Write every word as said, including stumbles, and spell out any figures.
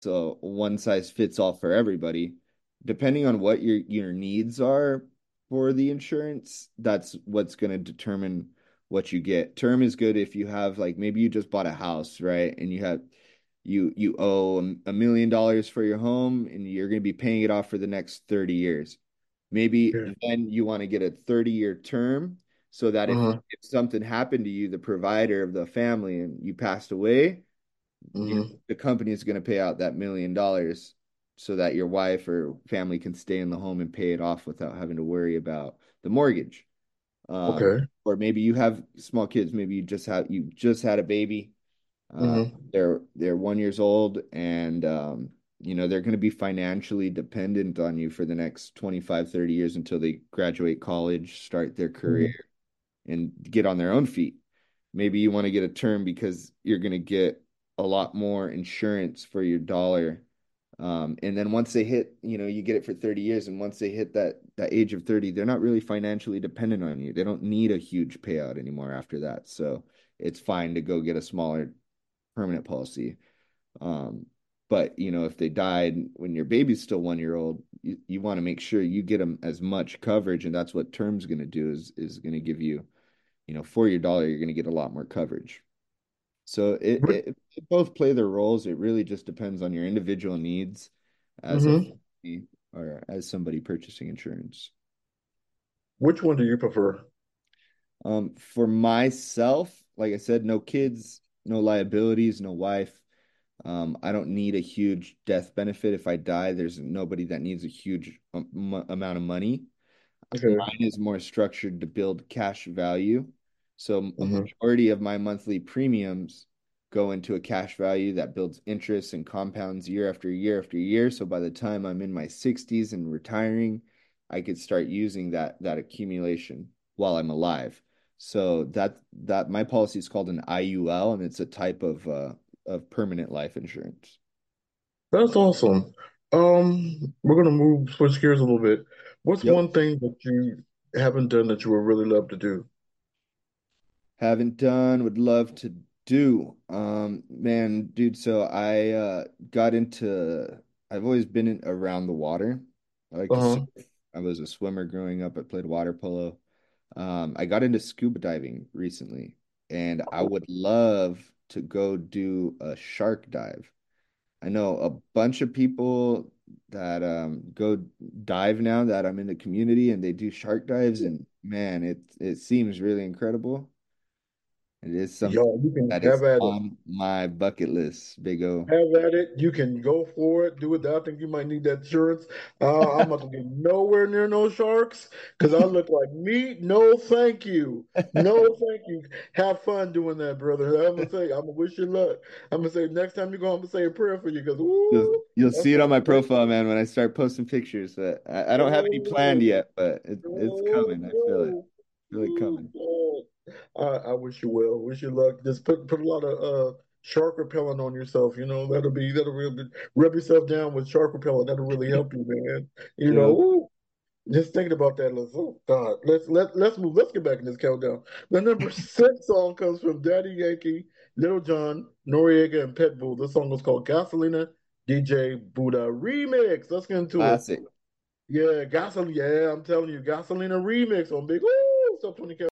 So one size fits all for everybody. Depending on what your your needs are for the insurance, that's what's going to determine what you get. Term is good if you have like maybe you just bought a house, right? And you have you you owe a a million dollars for your home and you're going to be paying it off for the next thirty years. Maybe Yeah. then you want to get a thirty year term so that if Uh-huh. if something happened to you, the provider of the family, and you passed away, you Mm-hmm. the company is going to pay out that million dollars so that your wife or family can stay in the home and pay it off without having to worry about the mortgage. Um, Okay. or maybe you have small kids. Maybe you just have you just had a baby. Uh, Mm-hmm. they're they're one years old, and um, you know they're going to be financially dependent on you for the next twenty-five, thirty years until they graduate college, start their career, Mm-hmm. and get on their own feet. Maybe you want to get a term because you're going to get a lot more insurance for your dollar. Um, and then once they hit, you know, you get it for thirty years, and once they hit that that age of thirty, they're not really financially dependent on you. They don't need a huge payout anymore after that. So it's fine to go get a smaller permanent policy. Um, but you know, if they died when your baby's still one year old, you, you want to make sure you get them as much coverage, and that's what term's going to do is is going to give you, you know, for your dollar, you're going to get a lot more coverage. So it, Which, it, it both play their roles. It really just depends on your individual needs as a mm-hmm. family or as somebody purchasing insurance. Which one do you prefer? Um, for myself, like I said, no kids, no liabilities, no wife. Um, I don't need a huge death benefit. If I die, there's nobody that needs a huge um, amount of money. Okay. Mine is more structured to build cash value. So a Mm-hmm. majority of my monthly premiums go into a cash value that builds interest and compounds year after year after year. So by the time I'm in my sixties and retiring, I could start using that that accumulation while I'm alive. So that that my policy is called an I U L, and it's a type of uh, of permanent life insurance. That's awesome. Um, we're gonna move switch gears a little bit. What's Yep. one thing that you haven't done that you would really love to do? Haven't done, would love to do. Um, man, dude, so I uh got into I've always been in, around the water. I like to surf. Uh-huh. I was a swimmer growing up. I played water polo. Um, I got into scuba diving recently, and I would love to go do a shark dive. I know a bunch of people that um go dive now that I'm in the community, and they do shark dives, and man, it it seems really incredible. It is something Y'all, you can that is have at it. on my bucket list, Big O. Have at it. You can go for it. Do it. I think you might need that insurance. Uh, I'm not gonna get nowhere near no sharks because I look like meat. No, thank you. No, thank you. Have fun doing that, brother. I'm gonna say, I'm gonna wish you luck. I'm gonna say next time you go, I'm gonna say a prayer for you because You'll ooh, you'll that see it on sounds my great. profile, man, when I start posting pictures. But I, I don't have any planned Oh, yet, but it, it's oh coming. I feel it. no. feel it Ooh, coming. God. I, I wish you well. Wish you luck. Just put put a lot of uh shark repellent on yourself. You know that'll be that'll really rub yourself down with shark repellent. That'll really help you, man. You know, Yep. ooh, just thinking about that. Let's, oh God, let's let let's move. Let's get back in this countdown. The number six song comes from Daddy Yankee, Little John, Noriega, and Pitbull. This song was called Gasolina. D J Buddha remix. Let's get into it. Classic. Yeah, gasoline. Yeah, I'm telling you, Gasolina remix on Big. Woo! Sub twenty K.